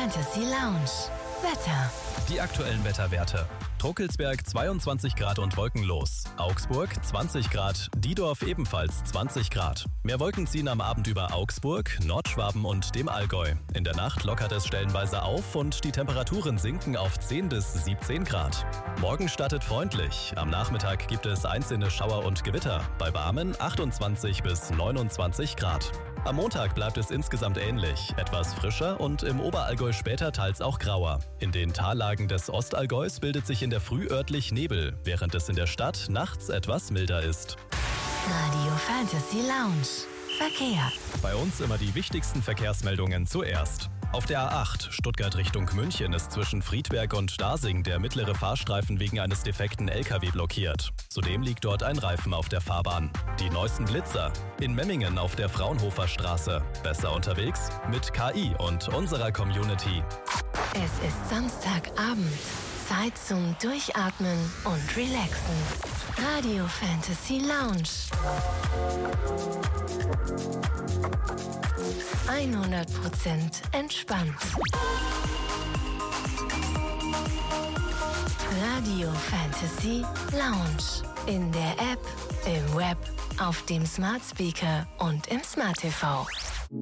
Fantasy Lounge. Wetter. Die aktuellen Wetterwerte. Truckelsberg 22 Grad und wolkenlos. Augsburg 20 Grad, Diedorf ebenfalls 20 Grad. Mehr Wolken ziehen am Abend über Augsburg, Nordschwaben und dem Allgäu. In der Nacht lockert es stellenweise auf und die Temperaturen sinken auf 10 bis 17 Grad. Morgen startet freundlich. Am Nachmittag gibt es einzelne Schauer und Gewitter. Bei warmen 28 bis 29 Grad. Am Montag bleibt es insgesamt ähnlich, etwas frischer und im Oberallgäu später teils auch grauer. In den Tallagen des Ostallgäus bildet sich in der Früh örtlich Nebel, während es in der Stadt nachts etwas milder ist. Radio Fantasy Lounge. Verkehr. Bei uns immer die wichtigsten Verkehrsmeldungen zuerst. Auf der A8 Stuttgart Richtung München ist zwischen Friedberg und Starsing der mittlere Fahrstreifen wegen eines defekten LKW blockiert. Zudem liegt dort ein Reifen auf der Fahrbahn. Die neuesten Blitzer. In Memmingen auf der Fraunhofer Straße. Besser unterwegs mit KI und unserer Community. Es ist Samstagabend. Zeit zum Durchatmen und Relaxen. Radio Fantasy Lounge. 100% entspannt. Radio Fantasy Lounge. In der App, im Web, auf dem Smart Speaker und im Smart TV.